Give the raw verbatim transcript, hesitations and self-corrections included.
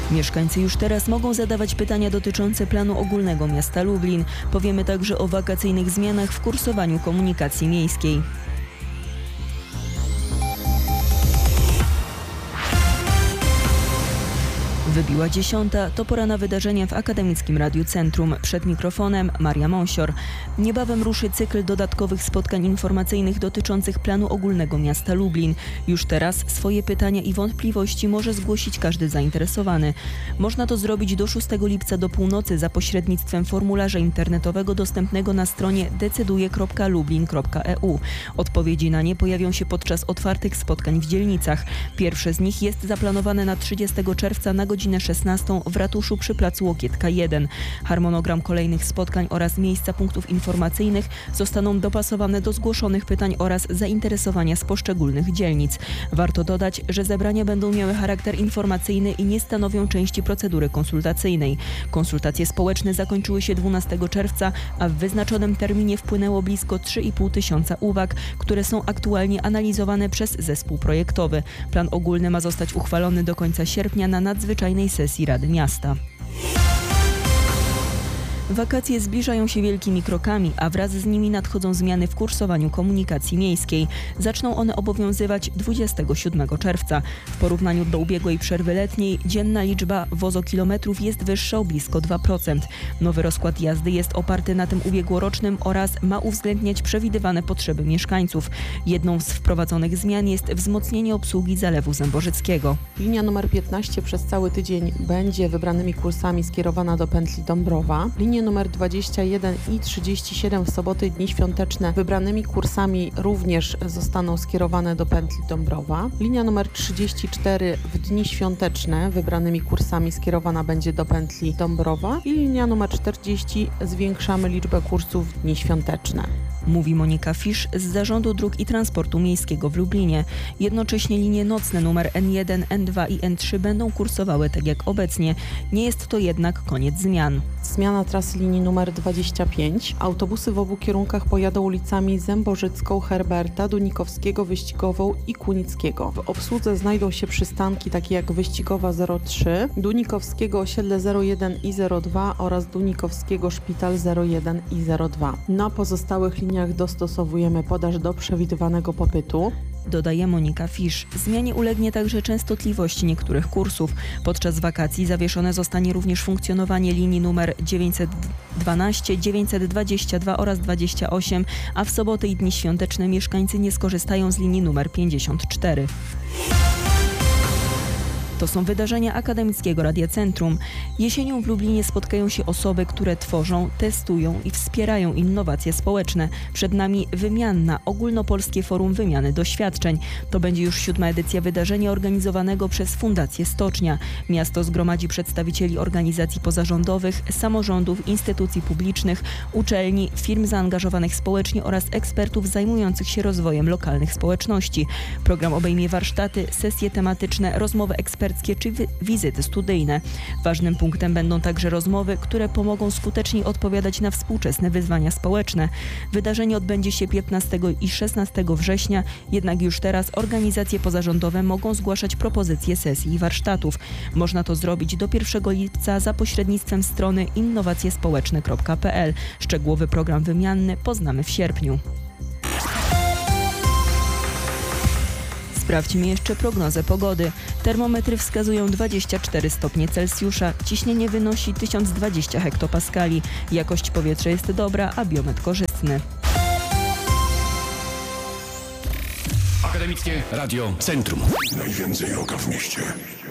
Mieszkańcy już teraz mogą zadawać pytania dotyczące planu ogólnego miasta Lublin. Powiemy także o wakacyjnych zmianach w kursowaniu komunikacji miejskiej. Wybiła dziesiąta, to pora na wydarzenia w Akademickim Radiu Centrum. Przed mikrofonem Maria Monsior. Niebawem ruszy cykl dodatkowych spotkań informacyjnych dotyczących planu ogólnego miasta Lublin. Już teraz swoje pytania i wątpliwości może zgłosić każdy zainteresowany. Można to zrobić do szóstego lipca do północy za pośrednictwem formularza internetowego dostępnego na stronie decyduje kropka lublin kropka e u. Odpowiedzi na nie pojawią się podczas otwartych spotkań w dzielnicach. Pierwsze z nich jest zaplanowane na trzydziestego czerwca na godzinę szesnastą w ratuszu przy placu Łokietka jeden. Harmonogram kolejnych spotkań oraz miejsca punktów informacyjnych zostaną dopasowane do zgłoszonych pytań oraz zainteresowania z poszczególnych dzielnic. Warto dodać, że zebrania będą miały charakter informacyjny i nie stanowią części procedury konsultacyjnej. Konsultacje społeczne zakończyły się dwunastego czerwca, a w wyznaczonym terminie wpłynęło blisko trzy i pół tysiąca uwag, które są aktualnie analizowane przez zespół projektowy. Plan ogólny ma zostać uchwalony do końca sierpnia na nadzwyczajnej sesji Rady Miasta. Wakacje zbliżają się wielkimi krokami, a wraz z nimi nadchodzą zmiany w kursowaniu komunikacji miejskiej. Zaczną one obowiązywać dwudziestego siódmego czerwca. W porównaniu do ubiegłej przerwy letniej dzienna liczba wozokilometrów jest wyższa o blisko dwa procent. Nowy rozkład jazdy jest oparty na tym ubiegłorocznym oraz ma uwzględniać przewidywane potrzeby mieszkańców. Jedną z wprowadzonych zmian jest wzmocnienie obsługi Zalewu Zębożyckiego. Linia numer piętnaście przez cały tydzień będzie wybranymi kursami skierowana do pętli Dąbrowa. Linie numer dwadzieścia jeden i trzydzieści siedem w soboty i dni świąteczne wybranymi kursami również zostaną skierowane do pętli Dąbrowa. Linia numer trzydzieści cztery w dni świąteczne wybranymi kursami skierowana będzie do pętli Dąbrowa i linia numer czterdzieści zwiększamy liczbę kursów w dni świąteczne. Mówi Monika Fisz z Zarządu Dróg i Transportu Miejskiego w Lublinie. Jednocześnie linie nocne numer en jeden, en dwa i en trzy będą kursowały tak jak obecnie. Nie jest to jednak koniec zmian. Zmiana trasy linii numer dwadzieścia pięć. Autobusy w obu kierunkach pojadą ulicami Zębożycką, Herberta, Dunikowskiego, Wyścigową i Kunickiego. W obsłudze znajdą się przystanki takie jak Wyścigowa zero trzy, Dunikowskiego osiedle zero jeden i zero dwa oraz Dunikowskiego Szpital zero jeden i zero dwa. Na pozostałych liniach dostosowujemy podaż do przewidywanego popytu. Dodaje Monika Fisz. Zmianie ulegnie także częstotliwość niektórych kursów. Podczas wakacji zawieszone zostanie również funkcjonowanie linii numer dziewięćset dwanaście, dziewięćset dwadzieścia dwa oraz dwadzieścia osiem, a w soboty i dni świąteczne mieszkańcy nie skorzystają z linii numer pięćdziesiąt cztery. To są wydarzenia Akademickiego Radia Centrum. Jesienią w Lublinie spotkają się osoby, które tworzą, testują i wspierają innowacje społeczne. Przed nami wymianna, ogólnopolskie forum wymiany doświadczeń. To będzie już siódma edycja wydarzenia organizowanego przez Fundację Stocznia. Miasto zgromadzi przedstawicieli organizacji pozarządowych, samorządów, instytucji publicznych, uczelni, firm zaangażowanych społecznie oraz ekspertów zajmujących się rozwojem lokalnych społeczności. Program obejmie warsztaty, sesje tematyczne, rozmowy eksperckie czy wi- wizyty studyjne. Ważnym punktem będą także rozmowy, które pomogą skuteczniej odpowiadać na współczesne wyzwania społeczne. Wydarzenie odbędzie się piętnastego i szesnastego września, jednak już teraz organizacje pozarządowe mogą zgłaszać propozycje sesji i warsztatów. Można to zrobić do pierwszego lipca za pośrednictwem strony innowacjespołeczne kropka pe el. Szczegółowy program wymianny poznamy w sierpniu. Sprawdźmy jeszcze prognozę pogody. Termometry wskazują dwadzieścia cztery stopnie Celsjusza, ciśnienie wynosi tysiąc dwadzieścia hektopaskali. Jakość powietrza jest dobra, a biometr korzystny. Akademickie Radio Centrum. Najwięcej roka w mieście.